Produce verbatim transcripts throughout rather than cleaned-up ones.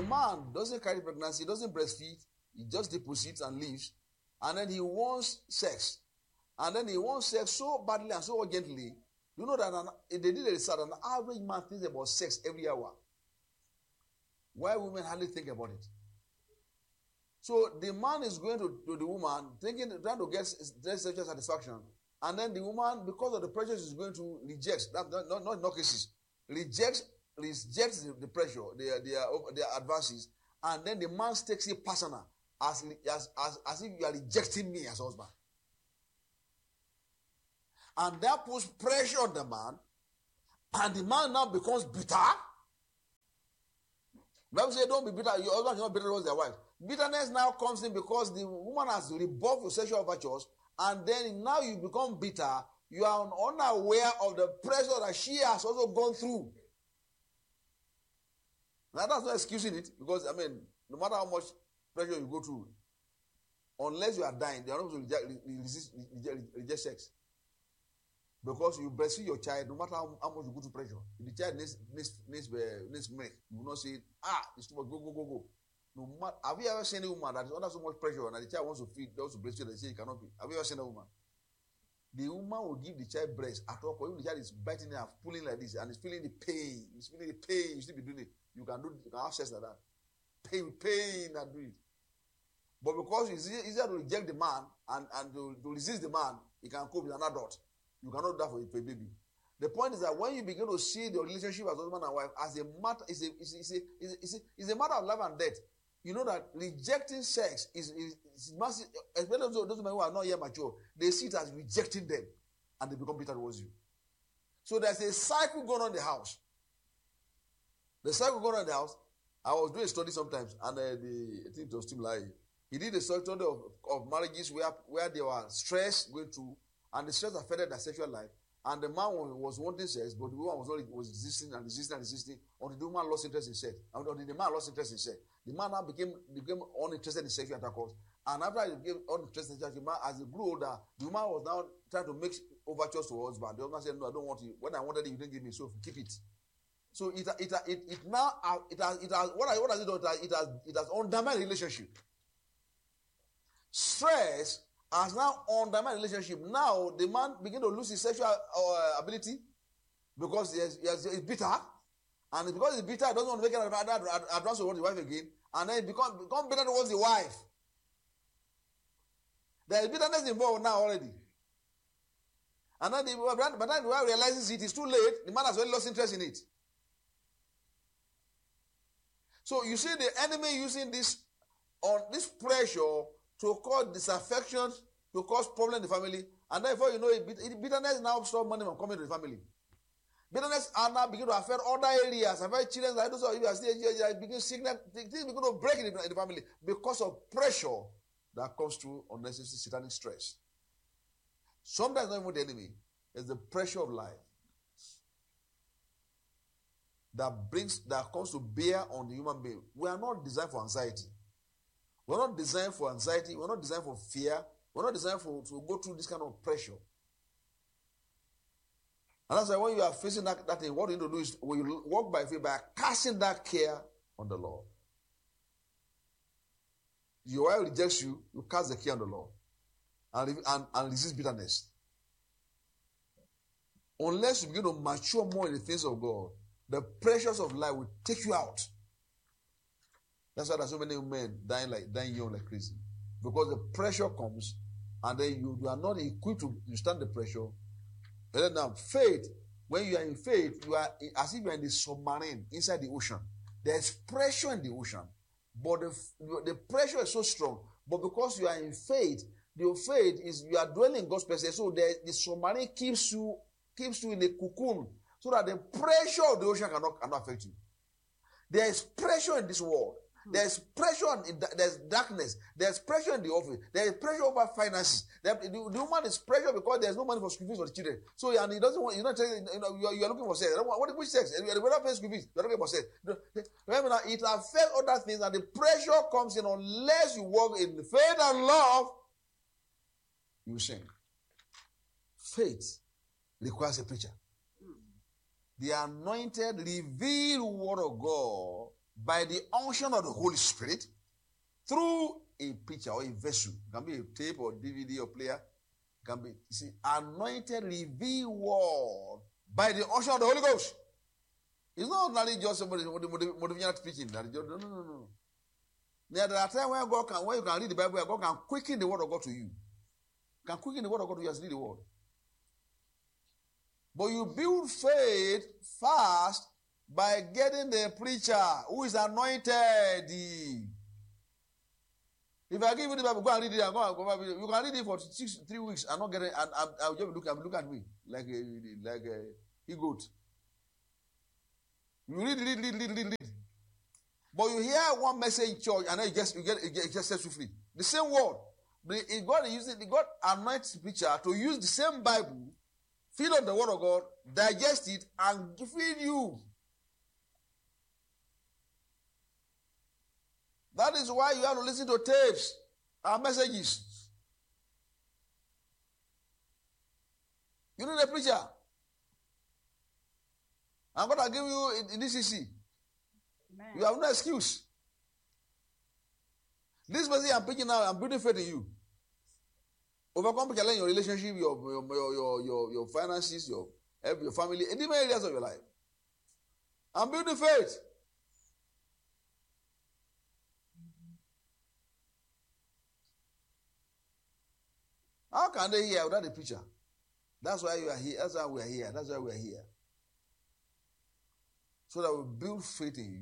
man doesn't carry pregnancy, doesn't breastfeed, he just deposits and leaves, and then he wants sex. And then he wants sex so badly and so urgently. You know that an, they did a research, an average man thinks about sex every hour. Why women hardly think about it? So the man is going to, to the woman, thinking, trying to get sexual satisfaction. And then the woman, because of the pressure, is going to reject, that, not, not in all cases, rejects, rejects the, the pressure, their, their, their advances. And then the man takes it personal, as, as, as, as if you are rejecting me as husband. And that puts pressure on the man, and the man now becomes bitter. The Bible says, don't be bitter. Your husband is not bitter towards their wife. Bitterness now comes in because the woman has rebuffed your sexual virtues, and then now you become bitter. You are unaware of the pressure that she has also gone through. Now, that's not excusing it, because, I mean, no matter how much pressure you go through, unless you are dying, they are not going to reject, resist, reject, reject sex. Because you breastfeed your child, no matter how, how much you go to pressure. If the child needs needs needs, uh, needs milk, you will not say, ah, it's too much, go, go, go, go. No matter, have you ever seen a woman that is under so much pressure and the child wants to feed, wants to breastfeed, and say it cannot be? Have you ever seen a woman? The woman will give the child breast at all, or even the child is biting it and pulling like this, and is feeling the pain. He's feeling the pain. You still be doing it. You can do, you can have sex like that. Pain, pain, and do it. But because it's easier to reject the man and, and to, to resist the man, he can cope with an adult. You cannot do that for a, for a baby. The point is that when you begin to see the relationship as husband and wife as a matter, is a, is a, is a, is a, is a matter of life and death. You know that rejecting sex is, is, is massive, especially those, those men who are not yet mature. They see it as rejecting them, and they become bitter towards you. So there's a cycle going on in the house. The cycle going on in the house. I was doing a study sometimes, and uh, the I think it was Tim Lai. He did a study of, of marriages where where they were stressed going through. And the stress affected their sexual life. And the man was wanting sex, but the woman was not was resisting and resisting and resisting until the woman lost interest in sex. And until the man lost interest in sex. The man now became became uninterested in sexual intercourse. And after he became uninterested in sexual intercourse, as he grew older, the woman was now trying to make overtures to her husband. The husband said, no, I don't want it. When I wanted it, you didn't give me, so keep it. So it it it, it now it has it has what, what has it done? It has it has, it has undermined the relationship. Stress has now undermined relationship. Now the man begin to lose his sexual uh, ability because he has, he has, he's bitter, and because he's bitter, he doesn't want to make an advance towards the wife again, and then become become bitter towards the wife. There is bitterness involved now already, and then the, by the time the wife realizes it, it's too late. The man has already lost interest in it. So you see the enemy using this on this pressure to cause disaffection, to cause problem in the family, and then before you know it, bitterness now stop money from coming to the family. Bitterness are now begin to affect other areas, affect children. Like those of you are still begin sickness, things begin to break in the, in the family because of pressure that comes through unnecessary satanic stress. Sometimes not even the enemy, it's the pressure of life that brings that comes to bear on the human being. We are not designed for anxiety. We're not designed for anxiety. We're not designed for fear. We're not designed for to go through this kind of pressure. And that's why when you are facing that, that thing, what you need to do is when you walk by faith by casting that care on the Lord. Your wife rejects you, you cast the care on the Lord and, and, and resist bitterness. Unless you begin to mature more in the things of God, the pressures of life will take you out. That's why there's so many men dying like dying young like crazy. Because the pressure comes and then you, you are not equipped to withstand the pressure. And then now faith, when you are in faith, you are as if you are in the submarine inside the ocean. There's pressure in the ocean. But the, the pressure is so strong. But because you are in faith, your faith is you are dwelling in God's presence. So the, the submarine keeps you keeps you in a cocoon so that the pressure of the ocean cannot, cannot affect you. There is pressure in this world. There's pressure, in, there's darkness, there's pressure in the office, there's pressure over finances. The, the, the woman is pressure because there's no money for school fees for the children. So, and he doesn't want, you're not telling, you know, you're, you're looking for sex. What, which sex? You're not paying school fees, you're looking for sex. Remember now, it affects other things, and the pressure comes in unless you walk in faith and love, you sing. Faith requires a preacher. The anointed, revealed word of God by the unction of the Holy Spirit through a preacher or a vessel. It can be a tape or D V D or player. It can be, you see, anointed, revealed word by the unction of the Holy Ghost. It's not only just somebody motivational preaching. No, no, no, no. There are times where God can, where you can read the Bible, where God can quicken the word of God to you. Can quicken the word of God to you as read the word. But you build faith fast by getting the preacher who is anointed. If I give you the Bible, go and read it. And go and, go and, you can read it for six, three weeks and not get it. And I'll just look at look at me like a like a he goat. You read, read, read, read, read, read. But you hear one message in church and then you just you get it just sets you free. The same word. But God uses God anoints the preacher to use the same Bible, feed on the word of God, digest it, and feed you. That is why you have to listen to tapes and messages. You need a preacher. I'm going to give you in this C C. Amen. You have no excuse. This message I'm preaching now, I'm building faith in you. Overcome challenge your relationship, your your your your, your finances, your your family, in different areas of your life. I'm building faith. How can they hear without the preacher? That's why you are here. That's why we are here. That's why we are here. So that we build faith in you.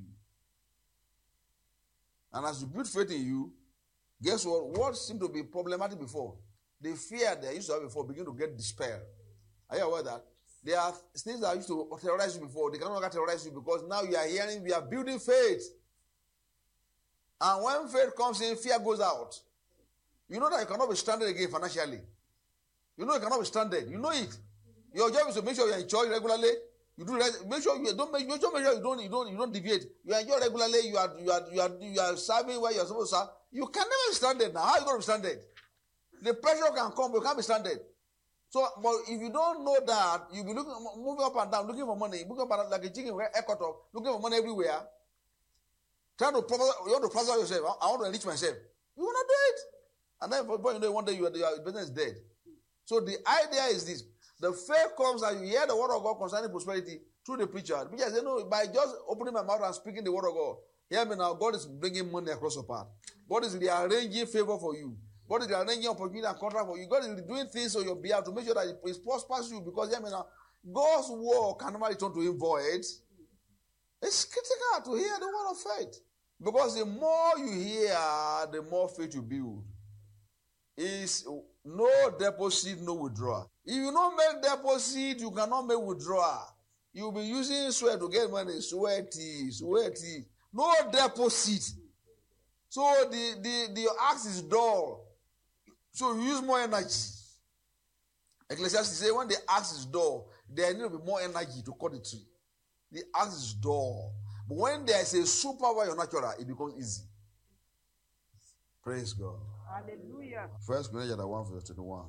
And as you build faith in you, guess what? What seemed to be problematic before, the fear they used to have before begin to get despair. Are you aware of that? There are things that used to terrorize you before. They cannot terrorize you because now you are hearing, we are building faith. And when faith comes in, fear goes out. You know that you cannot be stranded again financially. You know you cannot be stranded. You know it. Your job is to make sure you enjoy regularly. You do make sure you don't make, make sure you don't you don't you don't deviate. You enjoy regularly. You are you are you are you are serving where you are supposed to serve. You can never be stranded now. How are you going to be stranded? The pressure can come, but you can't be stranded. So, but if you don't know that, you'll be looking, moving up and down, looking for money, moving up and down like a chicken with a cut off, looking for money everywhere. Trying to you want to plaster yourself. I want to enrich myself. You will not do it. And then before you know, one day you are, your business is dead. So the idea is this. The faith comes and you hear the word of God concerning prosperity through the preacher. The preacher says, no, by just opening my mouth and speaking the word of God, hear me now, God is bringing money across your path. God is rearranging favor for you. God is rearranging opportunity and contract for you. God is doing things on your behalf to make sure that it prospers you. Because, hear me now, God's word can never return to him void. It's critical to hear the word of faith. Because the more you hear, the more faith you build. Is no deposit, no withdrawal. If you don't make deposit, you cannot make withdrawal. You'll be using sweat to get money. Sweaty, sweaty. No deposit. So the, the, the axe is dull. So you use more energy. Ecclesiastes say when the axe is dull, there need to be more energy to cut the tree. The axe is dull. But when there is a superpower natural, it becomes easy. Praise God. Hallelujah. First Corinthians chapter one, verse twenty-one.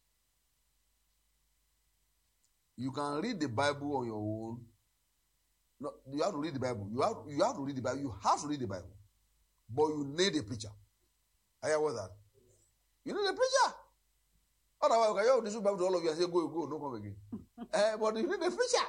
You can read the Bible on your own. No, you have to read the Bible. You have, you have to read the Bible. You have to read the Bible. But you need a preacher. Are you aware of that? You need a preacher. Otherwise, you can this Bible to all of you and say, go, go, don't come again. uh, but you need a preacher.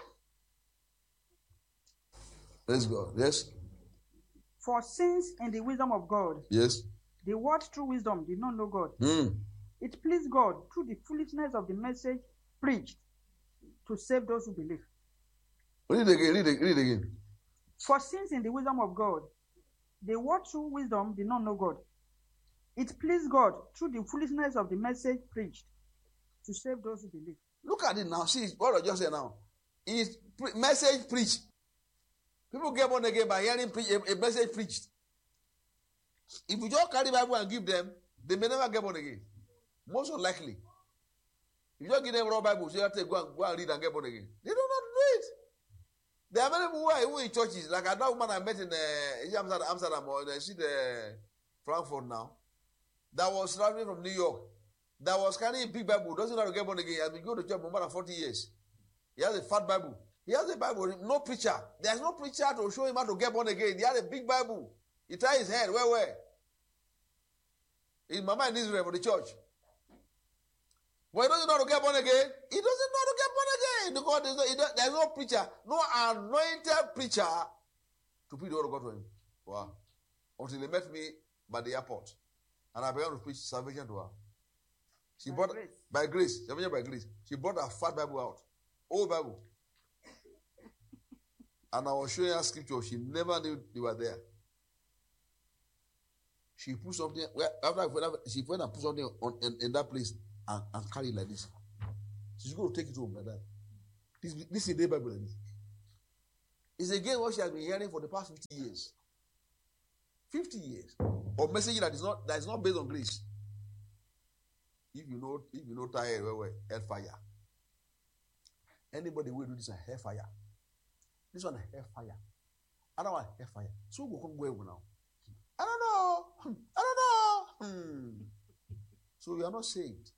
Let's go. Yes? For since in the wisdom of God, yes, the word through wisdom did not know God, mm. it pleased God through the foolishness of the message preached to save those who believe. Read it again, read it, read it again. For since in the wisdom of God, the word through wisdom did not know God, it pleased God through the foolishness of the message preached to save those who believe. Look at it now. See what I just said now. It's pre- message preached. People get born again by hearing pre- a, a message preached. If you just carry the Bible and give them, they may never get born again. Most unlikely. If you just give them raw Bible, so you have to go and, go and read and get born again. They don't know how to do it. There are many people who are even in churches. Like that woman I met in uh, Amsterdam, Amsterdam or in uh, the Frankfurt now. That was traveling from New York. That was carrying a big Bible. Doesn't know how to get born again. He has been going to church for more than forty years. He has a fat Bible. He has a Bible, no preacher. There's no preacher to show him how to get born again. He has a big Bible. He tried his head. Where, where? In Mama in Israel for the church. But he doesn't know how to get born again. He doesn't know how to get born again. Because there's no, there's no preacher, no anointed preacher to preach the word of God to him. Wow. Until he met me by the airport. And I began to preach salvation to her. She By brought, grace. by grace, salvation by grace. She brought a fat Bible out. Old Bible. And I was showing her scripture. She never knew they were there. She put something, well, after she went and put something on, in, in that place and, and carry it like this. She's going to take it home like that. This, this is the Bible like this. It's again what she has been hearing for the past fifty years. fifty years. Of messaging that is not that is not based on grace. If you know, if you know tired, well, well, hellfire. Anybody will do this a hellfire. This one a hellfire. I don't want hellfire. So we can go now. I don't know. I don't know. Hmm. So you are not saved.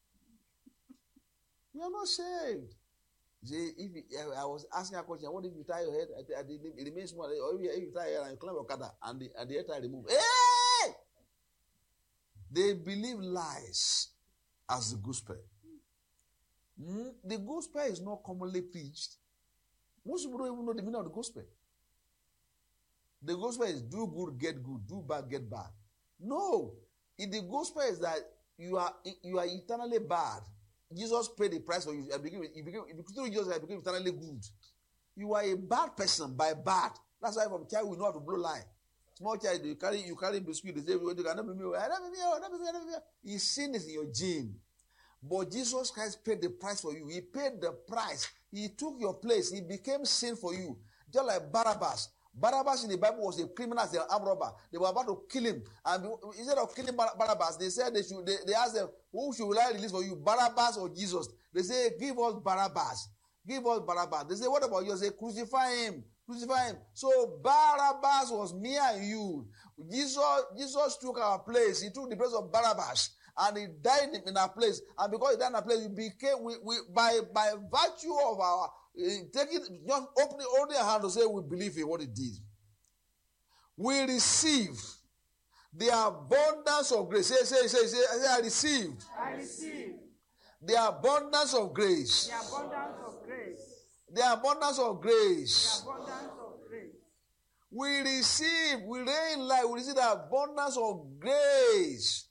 You are not saved. See, if you, I was asking a question, what if you tie your head? I, I, it remains small. Or if you, if you tie your head and you climb your car and the, and the head tie remove. Hey! They believe lies as the gospel. Mm? The gospel is not commonly preached. Most people don't even know the meaning of the gospel. The gospel is do good, get good, do bad, get bad. No. In the gospel is that you are you are eternally bad. Jesus paid the price for you. You became, you became, you became, Jesus, you became eternally good. You are a bad person by bad. That's why from child we know how to blow line. Small child, you carry you carry biscuit. They say, "You cannot be me. I never be me. I never be me. I never be me." His sin is in your gene. But Jesus Christ paid the price for you. He paid the price. He took your place. He became sin for you. Just like Barabbas. Barabbas in the Bible was a criminal as an armed robber. They were about to kill him. And instead of killing Barabbas, they said they should. They, they asked them, who should I release for you, Barabbas or Jesus? They say, give us Barabbas. Give us Barabbas. They say, what about you? They say, crucify him. Crucify him. So Barabbas was me and you. Jesus, Jesus took our place. He took the place of Barabbas. And he died in our place. And because he died in our place, we became, we, we, by, by virtue of our, uh, taking, just opening, holding a hand to say we believe in what he did. We receive the abundance of grace. Say, say, say, say, say I received. I receive The abundance of grace. the abundance of grace. The abundance of grace. The abundance of grace. We receive, we reign in life, we receive the abundance of grace.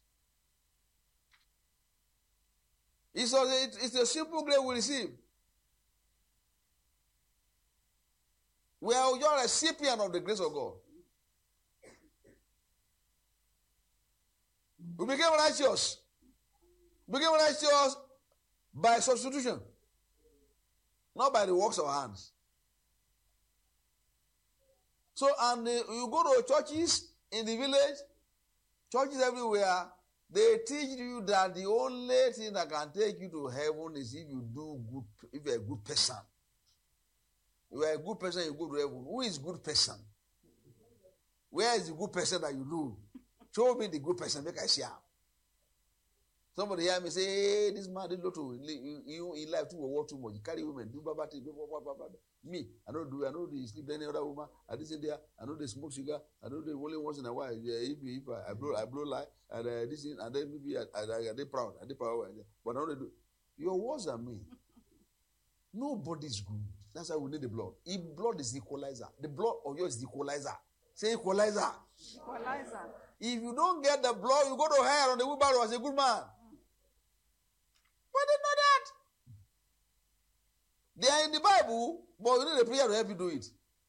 It's a, it's a simple grace we receive. We are your recipient of the grace of God. We became righteous. We became righteous by substitution, not by the works of our hands. So, and uh, you go to churches in the village, churches everywhere, they teach you that the only thing that can take you to heaven is if you do good, if you're a good person. If you're a good person, you go to heaven. Who is good person? Where is the good person that you know? Show me the good person, make I see him. Somebody hear me say, hey, this man did not do in life too or work too much. You carry women, do blah, blah, blah, blah, blah. Me, I don't do, I know they sleep with any other woman. I didn't there. I know they smoke cigar. I know they only once in a while. If, if I, I blow, I blow lie, and uh, this thing, and then maybe I, I, I, I they proud, I they proud. But I know they do. Your words are me. Nobody's good. That's why we need the blood. If blood is the equalizer, the blood of yours is the equalizer. Say equalizer. Equalizer. If you don't get the blood, you go to hell on the wheelbarrow as a good man. But they know that. They are in the Bible, but you need a prayer to help you do it.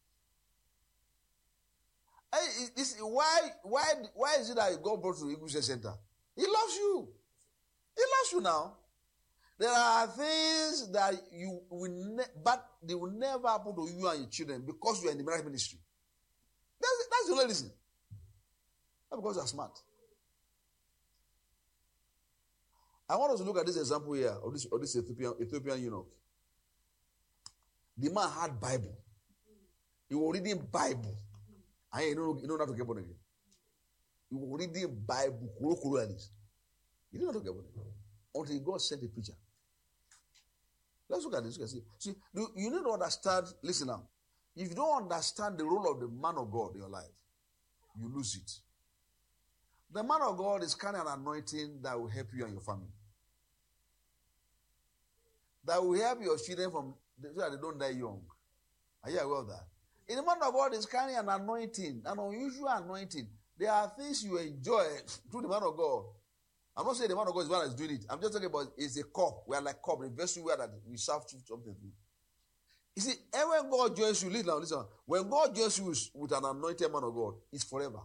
Hey, this, why, why, why is it that God brought you to the Eagle Center? He loves you. He loves you now. There are things that you will, ne- but they will never happen to you and your children because you are in the marriage ministry. That's, that's the only reason. Not because you are smart. I want us to look at this example here of this, of this Ethiopian, Ethiopian eunuch. The man had Bible. He was reading Bible. And he don't, he don't know how to get born again. He was reading Bible. He didn't know how to get born again. Until God sent a preacher. Let's look at this. See, see you, you need to understand, listen now. If you don't understand the role of the man of God in your life, you lose it. The man of God is kind of an anointing that will help you and your family. That will help your children from so that they don't die young. Are you aware of that? In the man of God is carrying an anointing, an unusual anointing. There are things you enjoy through the man of God. I'm not saying the man of God is the one that's doing it. I'm just talking about it's a cup. We are like cup, a vessel where that we serve something through. You see, and when God joins you, listen now, listen. When God joins you with, with an anointed man of God, it's forever.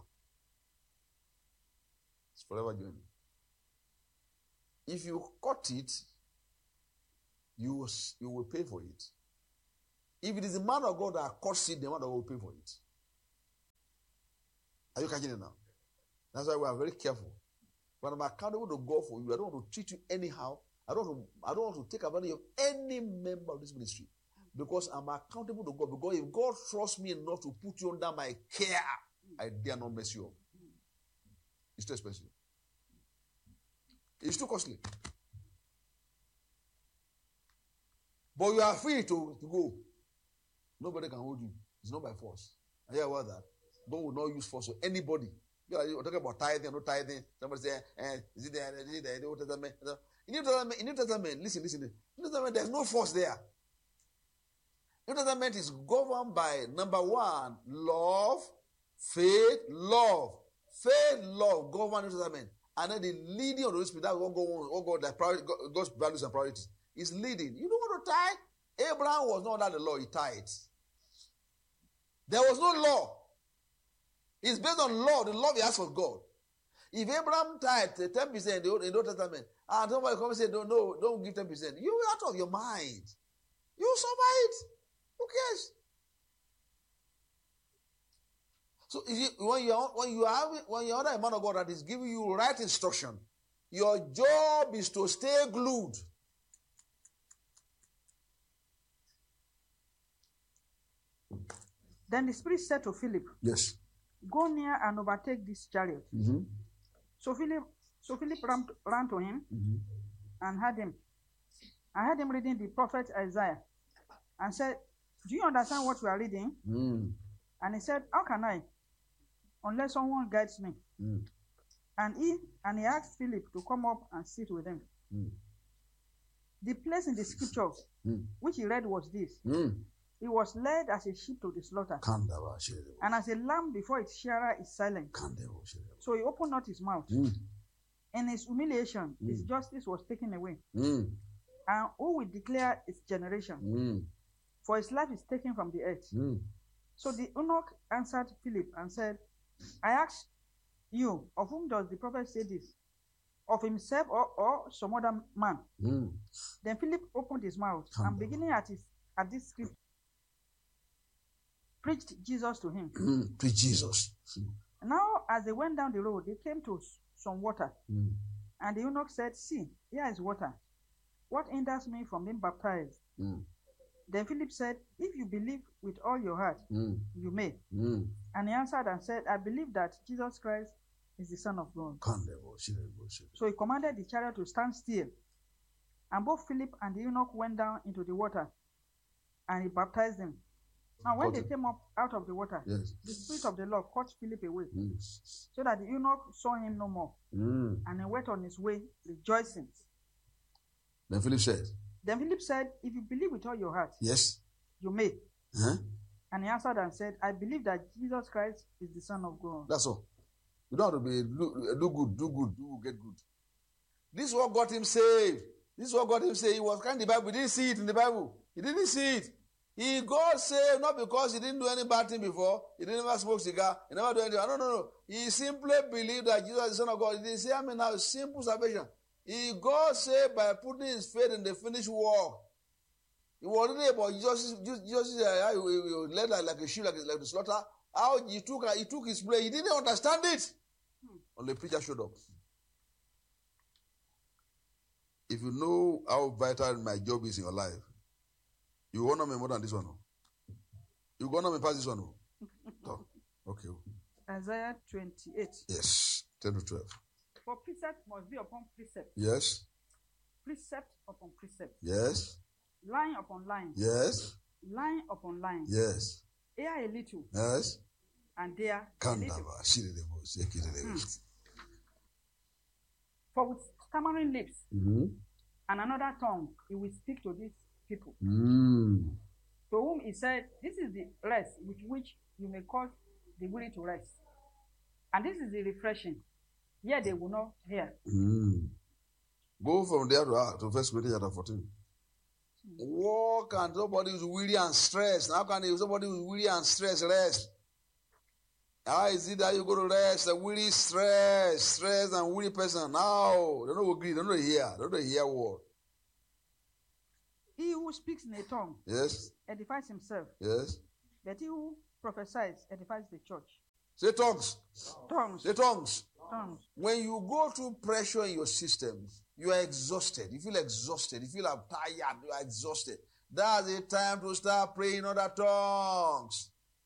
It's forever journey. If you cut it, you will, you will pay for it. If it is the man of God that cuts it, the man of God will pay for it. Are you catching it now? That's why we are very careful. When I'm accountable to God for you, I don't want to treat you anyhow. I don't want to, I don't want to take advantage of any member of this ministry. Because I'm accountable to God. Because if God trusts me enough to put you under my care, I dare not mess you up. It's too expensive. It's too costly. But you are free to, to go. Nobody can hold you. It's not by force. I hear about that. God will not use force on anybody. You are talking about tithing, no tithing. Somebody say, eh, is it there? Is it there? In the New Testament, in the New Testament, listen, listen. In the New Testament, there's no force there. New Testament is governed by number one, love, faith, love. Faith, love, govern New Testament. And then the leading of the Holy Spirit, that's what God wants, God, that priority, God's values and priorities, is leading. You don't want to tithe? Abraham was not under the law, he tithed. There was no law. It's based on law, the law he has for God. If Abraham tithed ten percent in the Old Testament, and somebody comes and say, no, no, don't give ten percent, you're out of your mind. You suffer it. Who cares? So if you, when you are when you are when you are under a man of God that is giving you right instruction, your job is to stay glued. Then the Spirit said to Philip, Yes. Go near and overtake this chariot. Mm-hmm. So Philip, so Philip ran to, ran to him mm-hmm. and heard him. I heard him reading the prophet Isaiah, and said, "Do you understand what we are reading?" Mm. And he said, "How can I, unless someone guides me?" Mm. And he and he asked Philip to come up and sit with him. Mm. The place in the scripture mm. which he read was this. Mm. He was led as a sheep to the slaughter, and as a lamb before its shearer is silent. So he opened not his mouth. Mm. In his humiliation, mm. his justice was taken away. Mm. And who will declare its generation? Mm. For his life is taken from the earth. Mm. So the eunuch answered Philip and said, I ask you, of whom does the prophet say this? Of himself or, or some other man? Mm. Then Philip opened his mouth, Come and beginning at, his, at this scripture, preached Jesus to him. Mm, preach Jesus. Mm. Now, as they went down the road, they came to some water. Mm. And the eunuch said, See, here is water. What hinders me from being baptized? Mm. Then Philip said, If you believe with all your heart, mm. you may. Mm. And he answered and said, I believe that Jesus Christ is the Son of God. So he commanded the chariot to stand still. And both Philip and the eunuch went down into the water, and he baptized them. Now, when they came up out of the water, yes. the Spirit of the Lord caught Philip away, mm. so that the eunuch saw him no more, mm. and he went on his way rejoicing. Then Philip said, Then Philip said, If you believe with all your heart, yes, you may. Huh? And he answered and said, I believe that Jesus Christ is the Son of God. That's all. You don't have to be do, do good, do good, do get good. This is what got him saved. This is what got him saved. He was kind of the Bible. He didn't see it in the Bible. He didn't see it. He got saved not because he didn't do any bad thing before. He didn't ever smoke cigar. He never do anything. No, no, no. He simply believed that Jesus is the Son of God. He didn't say, I mean, now simple salvation. He got saved by putting his faith in the finished work. He was really about Jesus. Jesus uh, he, he led like, like a sheep, like, like the slaughter. How he took, uh, he took his place. He didn't understand it. Hmm. Only preacher showed up. If you know how vital my job is in your life, you honor me more than this one. You honor me past this one. Oh, okay. Isaiah twenty-eight. Yes, ten to twelve. For precept must be upon precept. Yes. Precept upon precept. Yes. line upon line, Yes. line upon line, Yes. here a little, Yes. and there a little. Kandava, shirelebo, shekirelebo. Hmm. For with stammering lips Mm-hmm. and another tongue, he will speak to these people, Mm. to whom he said, this is the rest with which you may cause the weary to rest. And this is the refreshing. Yet they will not hear. Mm. Go from there to, to First Corinthians chapter fourteen. Walk and somebody who's weary and stressed. How can somebody who's weary and stressed rest? How is it that you go to rest? A weary, stress, stress, and weary person. Now, they don't agree. They don't hear. They don't hear word. He who speaks in a tongue Yes. edifies himself, Yes. but he who prophesies edifies the church. Say tongues. Tongues. Say tongues. Tongues. When you go through pressure in your system, you are exhausted. You feel exhausted. You feel tired. You are exhausted. That's the time to start praying other tongues.